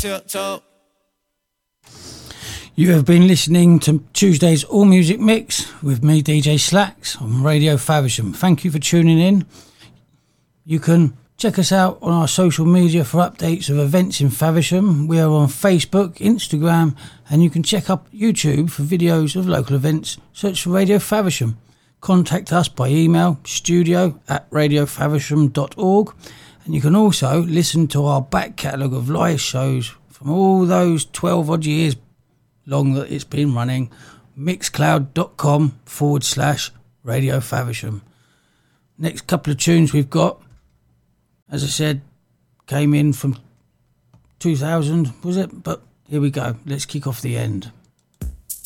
tiptoe. You have been listening to Tuesday's All Music Mix with me, DJ Slacks, on Radio Faversham. Thank you for tuning in. You can check us out on our social media for updates of events in Faversham. We are on Facebook, Instagram, and you can check up YouTube for videos of local events. Search for Radio Faversham. Contact us by email, studio@radiofaversham.org, and you can also listen to our back catalogue of live shows from all those 12 odd years long that it's been running, mixcloud.com/Radio Faversham. Next couple of tunes we've got, as I said, came in from 2000, was it? But here we go. Let's kick off the end.